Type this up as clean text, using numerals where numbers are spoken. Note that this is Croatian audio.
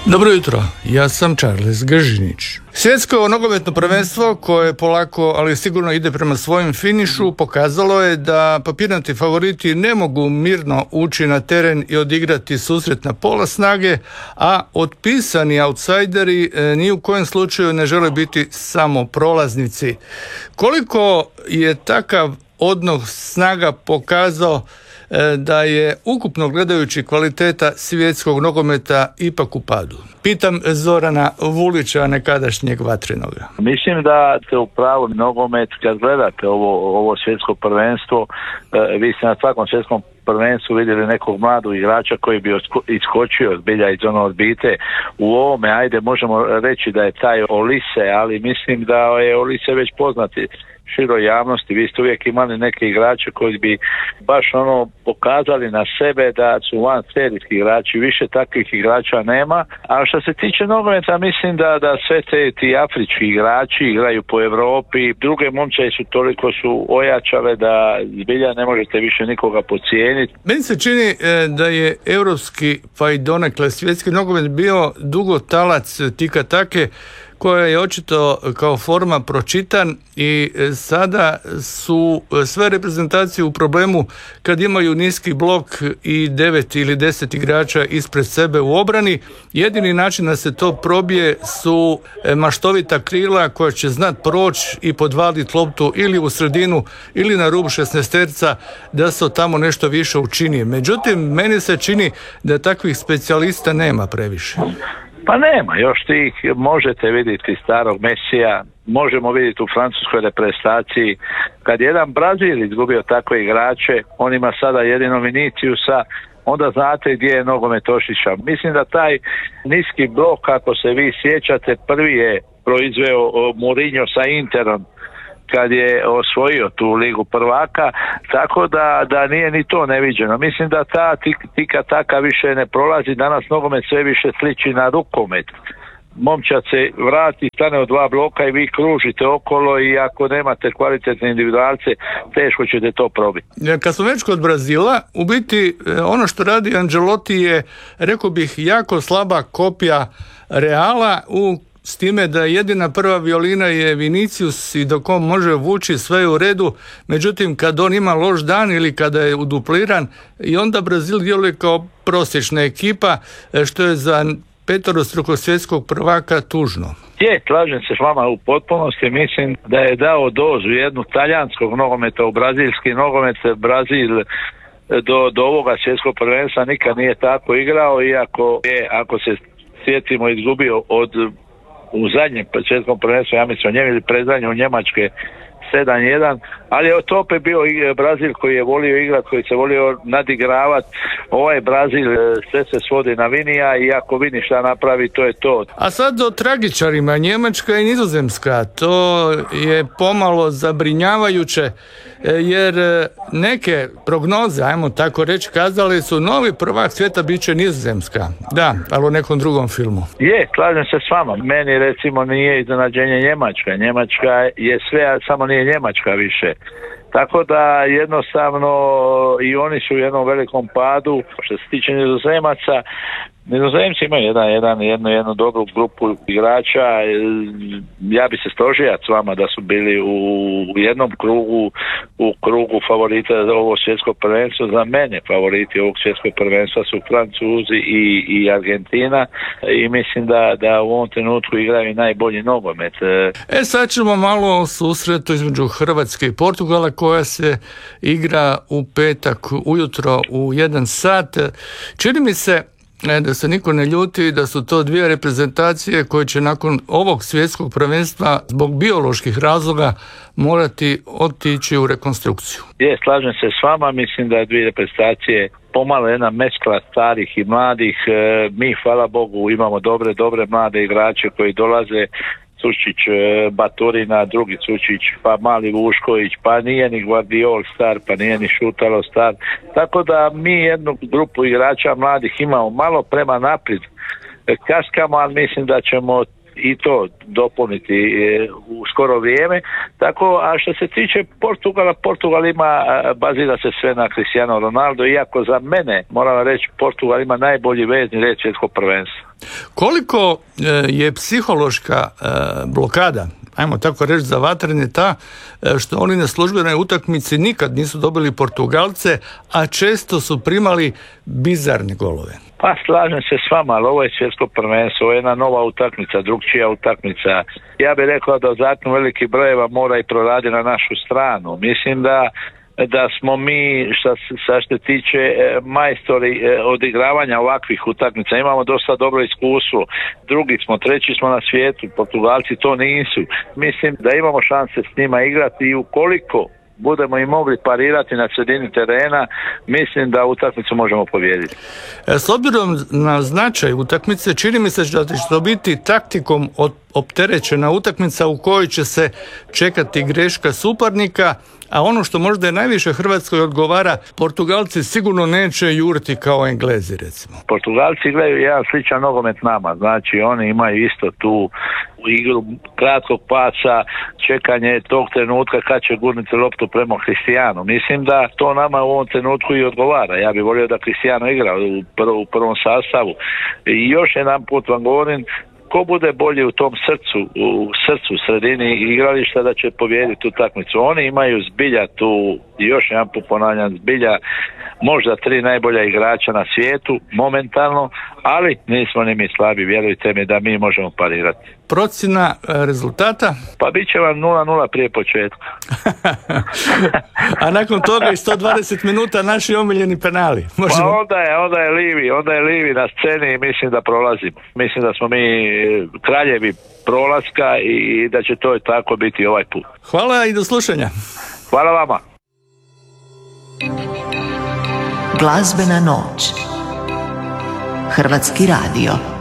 Dobro jutro, ja sam Charles Gržinić. Svjetsko nogometno prvenstvo koje polako, ali sigurno ide prema svojem finišu, pokazalo je da papirnati favoriti ne mogu mirno ući na teren i odigrati susret na pola snage, a otpisani outsideri ni u kojem slučaju ne žele biti samo prolaznici. Koliko je takav odnos snaga pokazao da je ukupno gledajući kvaliteta svjetskog nogometa ipak u padu? Pitam Zorana Vulića, nekadašnjeg Vatrenoga. Mislim da ste u pravu. Nogomet, kad gledate ovo svjetsko prvenstvo, vi ste na svakom svjetskom prvenstvu vidjeli nekog mladog igrača koji bi iskočio zbilja iz ono odbite. U ovome, ajde, možemo reći da je taj Olise, ali mislim da je Olise već poznati široj javnosti. Vi ste uvijek imali neke igrače koji bi baš pokazali na sebe da su van serijski igrači, više takvih igrača nema. A što se tiče nogometa, mislim da sve ti afrički igrači igraju po Europi, druge momčaje su toliko ojačale da zbilja ne možete više nikoga podcijeniti. Meni se čini da je europski, pa i donekle svjetski nogomet bio dugo talac tika take, koja je očito kao forma pročitan i sada su sve reprezentacije u problemu kad imaju niski blok i 9 ili 10 igrača ispred sebe u obrani. Jedini način da se to probije su maštovita krila koja će znat proći i podvaliti loptu ili u sredinu ili na rub 16-terca da se tamo nešto više učini. Međutim, meni se čini da takvih specijalista nema previše. Pa nema, još tih možete vidjeti starog Mesija, možemo vidjeti u francuskoj reprezentaciji. Kad jedan Brazil izgubio takve igrače, on ima sada jedino Viniciusa, onda znate gdje je nogomet otišao. Mislim da taj niski blok, ako se vi sjećate, prvi je proizveo Mourinho sa Interom kad je osvojio tu ligu prvaka, tako da nije ni to neviđeno. Mislim da ta tika taka više ne prolazi, danas nogomet sve više sliči na rukomet. Momčad se vrati, stane u dva bloka i vi kružite okolo i ako nemate kvalitetne individualce, teško ćete to probiti. Kad smo već kod Brazila, u biti ono što radi Ancelotti je, rekao bih, jako slaba kopija Reala, s time da jedina prva violina je Vinicius i dok on može vući sve je u redu, međutim kad on ima loš dan ili kada je udupliran i onda Brazil djeluje kao prosječna ekipa, što je za peterostrukog svjetskog prvaka tužno. Slažem se s vama u potpunosti, mislim da je dao dozu jednu talijanskog nogometa u brazilski nogomet. Brazil do ovoga svjetskog prvenstva nikad nije tako igrao, iako je, ako se sjetimo, izgubio u zadnjem svjetskom prvenstvu, ja mislim o njemu, ili predzadnje u Njemačke 7-1, ali je to opet bio Brazil koji je volio igrati, koji se volio nadigravati. Ovaj Brazil sve se svodi na Vinija i ako Vini šta napravi, to je to. A sad o tragičarima, Njemačka i Nizozemska, to je pomalo zabrinjavajuće, jer neke prognoze, ajmo tako reći, kazali su novi prvak svijeta bit će Nizozemska. Da, ali u nekom drugom filmu. Slažem se s vama. Meni recimo nije iznenađenje Njemačka. Njemačka je sve, a samo nije Njemačka više. Tako da jednostavno i oni su u jednom velikom padu. Što se tiče Nizozemaca, Nizozemci imaju jednu dobru grupu igrača. Ja bi se složio s vama da su bili u jednom krugu favorita za ovo svjetsko prvenstvo. Za mene favoriti ovog svjetskog prvenstva su Francuzi i Argentina i mislim da u ovom trenutku igraju najbolji nogomet. Sad ćemo malo o susretu između Hrvatske i Portugala koja se igra u petak ujutro u 1 sat. Čini mi se da se niko ne ljuti, da su to dvije reprezentacije koje će nakon ovog svjetskog prvenstva zbog bioloških razloga morati otići u rekonstrukciju. Slažem se s vama, mislim da dvije reprezentacije pomalo jedna meskla starih i mladih. Mi, hvala Bogu, imamo dobre mlade igrače koji dolaze. Sučić, Baturina, drugi Sučić, pa mali Vušković, pa nije ni Guardiol star, pa nije ni Šutalo star. Tako da mi jednu grupu igrača mladih imamo malo prema naprijed. Kaskamo, ali mislim da ćemo i to dopuniti u skoro vrijeme. Tako, a što se tiče Portugala, Portugal ima, bazira se sve na Cristiano Ronaldo, iako za mene, moram reći, Portugal ima najbolji vezni red svjetskog prvenstva. Koliko je psihološka blokada, ajmo tako reći, za vatrene ta što oni na službenoj utakmici nikad nisu dobili Portugalce, a često su primali bizarne golove? Pa slažem se s vama, ali ovo je svjetsko prvenstvo, ovo je jedna nova utakmica, drugčija utakmica. Ja bih rekao da zakon velikih brojeva mora i proradi na našu stranu. Mislim da smo mi, što se tiče majstori odigravanja ovakvih utakmica, imamo dosta dobro iskustvo. Drugi smo, treći smo na svijetu, Portugalci to nisu. Mislim da imamo šanse s njima igrati i ukoliko budemo i mogli parirati na sredini terena, mislim da utakmicu možemo pobijediti. S obzirom na značaj utakmice, čini mi se da će to biti taktikom opterećena utakmica u kojoj će se čekati greška suparnika, a ono što možda je najviše Hrvatskoj odgovara, Portugalci sigurno neće juriti kao Englezi, recimo. Portugalci igraju jedan sličan nogomet nama, znači oni imaju isto tu igru kratkog paca, čekanje tog trenutka kad će gurniti loptu prema Cristiano. Mislim da to nama u ovom trenutku i odgovara. Ja bih volio da Cristiano igra u prvom sastavu. I još jedan put vam govorim, ko bude bolji u tom srcu, sredini igrališta, da će pobijediti utakmicu. Oni imaju zbilja tu, još jedan put ponavljam, zbilja možda 3 najbolja igrača na svijetu momentalno, ali nismo ni mi slabi, vjerujte mi da mi možemo parirati. Procjena rezultata? Pa bit će vam 0-0 prije početka. A nakon toga i 120 minuta naši omiljeni penali. Možemo... Pa onda je Livi na sceni i mislim da prolazimo. Mislim da smo mi kraljevi prolaska i da će to tako biti ovaj put. Hvala i do slušanja. Hvala vama. Glazbena noć. Hrvatski radio.